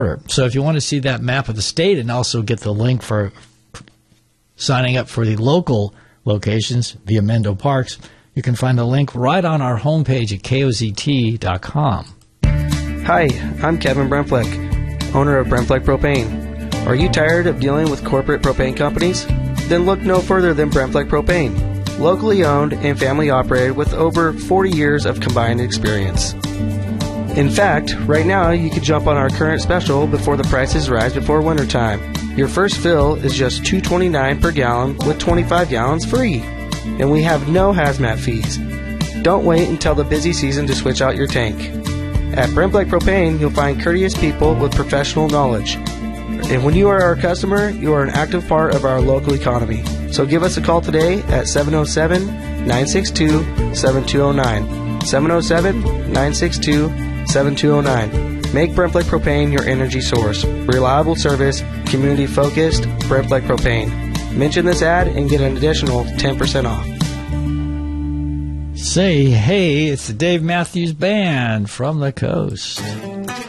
So if you want to see that map of the state and also get the link for signing up for the local locations via Mendo Parks, you can find the link right on our homepage at kozt.com. Hi, I'm Kevin Bremfleck, owner of Bremfleck Propane. Are you tired of dealing with corporate propane companies? Then look no further than Bremfleck Propane, locally owned and family operated with over 40 years of combined experience. In fact, right now you can jump on our current special before the prices rise before wintertime. Your first fill is just $2.29 per gallon with 25 gallons free. And we have no hazmat fees. Don't wait until the busy season to switch out your tank. At Bremfleck Propane, you'll find courteous people with professional knowledge. And when you are our customer, you are an active part of our local economy. So give us a call today at 707-962-7209. 707-962-7209. Make Bremfleck Propane your energy source. Reliable service, community-focused, Bremfleck Propane. Mention this ad and get an additional 10% off. Say hey, it's the Dave Matthews Band from the coast.